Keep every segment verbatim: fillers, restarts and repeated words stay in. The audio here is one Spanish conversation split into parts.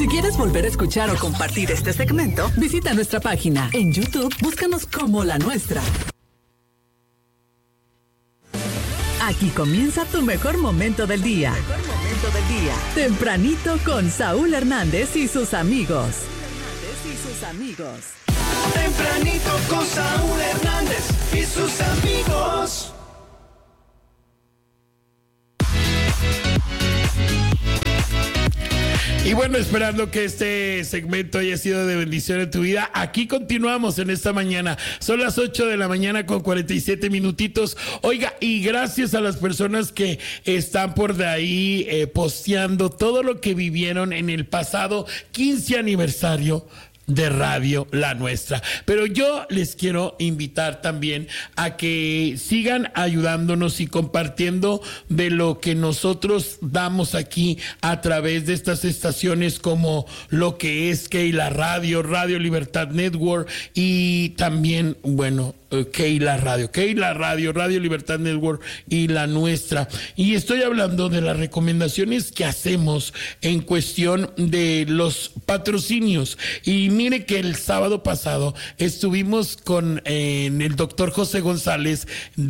Si quieres volver a escuchar o compartir este segmento, visita nuestra página. En YouTube, búscanos como La Nuestra. Aquí comienza tu mejor momento del día. Mejor momento del día. Tempranito con Saúl Hernández y sus amigos. Hernández y sus amigos. Tempranito con Saúl Hernández y sus amigos. Y bueno, esperando que este segmento haya sido de bendición en tu vida, aquí continuamos en esta mañana. Son las ocho de la mañana con cuarenta y siete minutitos. Oiga, y gracias a las personas que están por de ahí eh, posteando todo lo que vivieron en el pasado quince aniversario de Radio La Nuestra. Pero yo les quiero invitar también a que sigan ayudándonos y compartiendo de lo que nosotros damos aquí a través de estas estaciones, como lo que es Keila Radio, Radio Libertad Network, y también, bueno, Keila Radio, Keila Radio, Radio Libertad Network y La Nuestra. Y estoy hablando de las recomendaciones que hacemos en cuestión de los patrocinios. Y mire que el sábado pasado estuvimos con eh, el doctor José González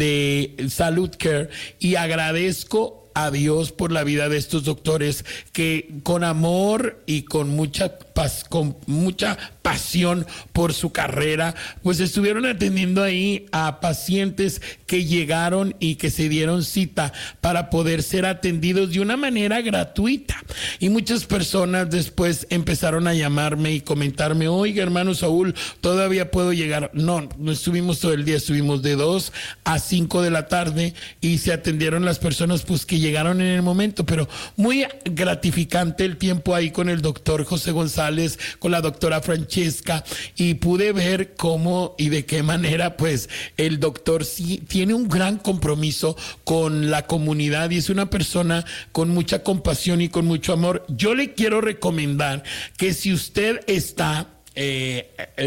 de Salud Care, y agradezco a Dios por la vida de estos doctores que con amor y con mucha paz, con mucha pasión por su carrera, pues estuvieron atendiendo ahí a pacientes que llegaron y que se dieron cita para poder ser atendidos de una manera gratuita. Y muchas personas después empezaron a llamarme y comentarme: oiga, hermano Saúl, todavía puedo llegar. No, no estuvimos todo el día, estuvimos de dos a cinco de la tarde y se atendieron las personas pues que llegaron en el momento, pero muy gratificante el tiempo ahí con el doctor José González, con la doctora Francesca, y pude ver cómo y de qué manera pues el doctor sí tiene un gran compromiso con la comunidad y es una persona con mucha compasión y con mucho amor. Yo le quiero recomendar que si usted está Eh,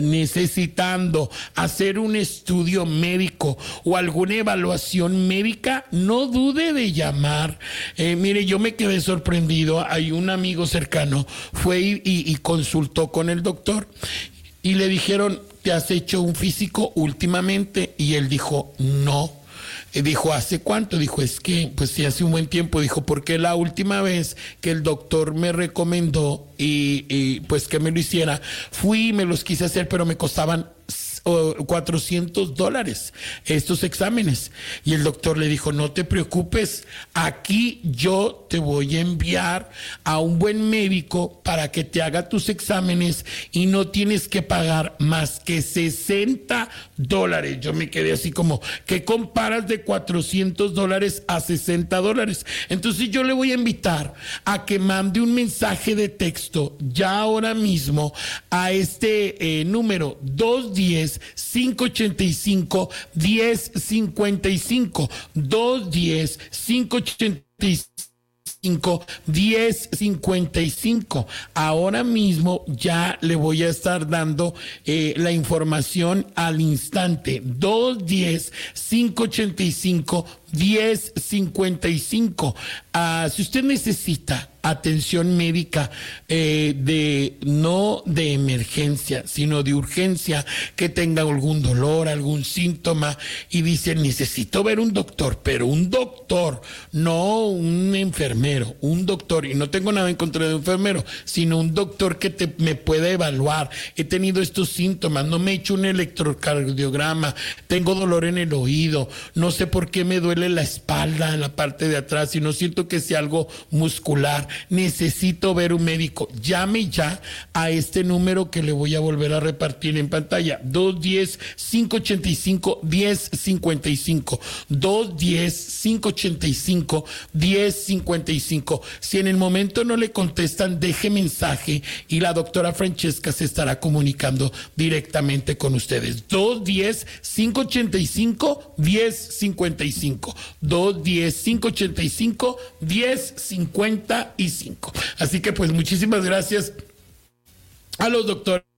necesitando hacer un estudio médico o alguna evaluación médica, no dude de llamar. Eh, mire, yo me quedé sorprendido. Hay un amigo cercano, fue y, y, y consultó con el doctor y le dijeron: ¿te has hecho un físico últimamente? Y él dijo: no. Dijo: ¿hace cuánto? Dijo: es que, pues sí, hace un buen tiempo. Dijo: porque la última vez que el doctor me recomendó y, y pues que me lo hiciera, fui y me los quise hacer, pero me costaban cuatrocientos dólares estos exámenes. Y el doctor le dijo: no te preocupes, aquí yo te voy a enviar a un buen médico para que te haga tus exámenes y no tienes que pagar más que sesenta dólares. Yo me quedé así como: ¿qué comparas de cuatrocientos dólares a sesenta dólares? Entonces yo le voy a invitar a que mande un mensaje de texto ya ahora mismo a este eh, número dos uno cero, cinco ocho cinco, uno cero cinco cinco, dos uno cero, cinco ocho cinco, diez cincuenta y cinco. Ahora mismo ya le voy a estar dando eh, la información al instante. dos uno cero, cinco ocho cinco, diez cincuenta y cinco. Uh, si usted necesita atención médica eh, de no de emergencia, sino de urgencia, que tenga algún dolor, algún síntoma y dice: necesito ver un doctor, pero un doctor, no un enfermero, un doctor, y no tengo nada en contra de un enfermero, sino un doctor que te, me pueda evaluar. He tenido estos síntomas, no me he hecho un electrocardiograma, tengo dolor en el oído, no sé por qué me duele la espalda en la parte de atrás y no siento que sea algo muscular, necesito ver un médico. Llame ya a este número que le voy a volver a repartir en pantalla: dos uno cero, cinco ocho cinco, diez cincuenta y cinco, dos uno cero, cinco ocho cinco, diez cincuenta y cinco. Si en el momento no le contestan, deje mensaje y la doctora Francesca se estará comunicando directamente con ustedes. dos uno cero, cinco ocho cinco, diez cincuenta y cinco, dos uno cero, cinco ocho cinco, diez cincuenta y cinco. Así que pues muchísimas gracias a los doctores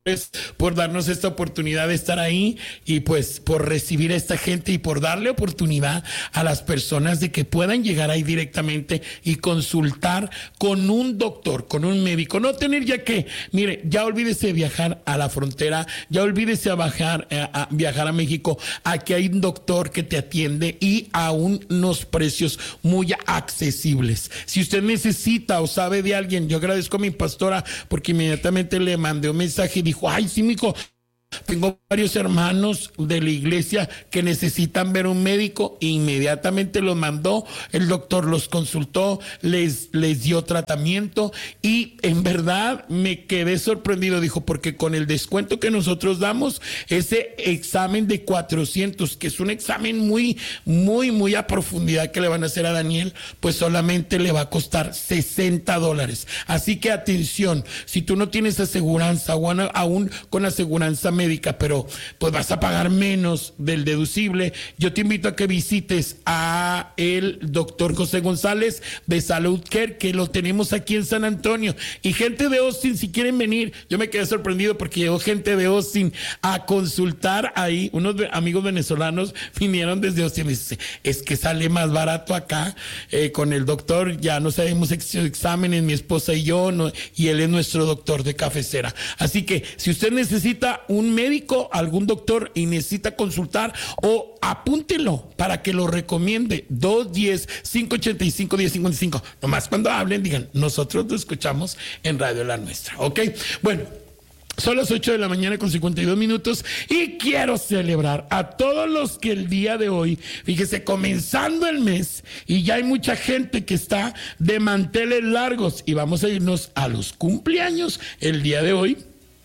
por darnos esta oportunidad de estar ahí y pues por recibir a esta gente y por darle oportunidad a las personas de que puedan llegar ahí directamente y consultar con un doctor, con un médico, no tener ya que, mire, ya olvídese de viajar a la frontera, ya olvídese a, bajar, a, a viajar a México, aquí hay un doctor que te atiende y a unos precios muy accesibles. Si usted necesita o sabe de alguien, yo agradezco a mi pastora porque inmediatamente le mandé un mensaje y dijo, ay, sí, mijo, tengo varios hermanos de la iglesia que necesitan ver un médico. Inmediatamente los mandó, el doctor los consultó, les, les dio tratamiento y en verdad me quedé sorprendido, dijo, porque con el descuento que nosotros damos, ese examen de cuatrocientos, que es un examen muy, muy, muy a profundidad que le van a hacer a Daniel, pues solamente le va a costar sesenta dólares. Así que atención, si tú no tienes aseguranza o aún con aseguranza médica, pero pues vas a pagar menos del deducible, yo te invito a que visites a el doctor José González de Salud Care, que lo tenemos aquí en San Antonio. Y gente de Austin, si quieren venir, yo me quedé sorprendido porque llegó gente de Austin a consultar ahí, unos amigos venezolanos vinieron desde Austin y dice, es que sale más barato acá, eh, con el doctor, ya nos habíamos hecho exámenes, mi esposa y yo, no, y él es nuestro doctor de cabecera. Así que si usted necesita un médico, algún doctor y necesita consultar, o apúntelo para que lo recomiende, dos uno cero, cinco ocho cinco, uno cero cinco cinco. Nomás cuando hablen digan, nosotros lo escuchamos en Radio La Nuestra, ¿ok? Bueno, son las ocho de la mañana con cincuenta y dos minutos y quiero celebrar a todos los que el día de hoy, fíjese, comenzando el mes y ya hay mucha gente que está de manteles largos y vamos a irnos a los cumpleaños el día de hoy.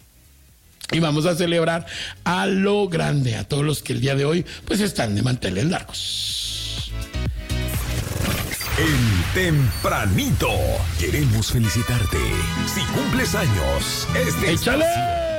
Y vamos a celebrar a lo grande, a todos los que el día de hoy pues están de manteles largos. En Tempranito queremos felicitarte. Si cumples años, este ¡échale! espacio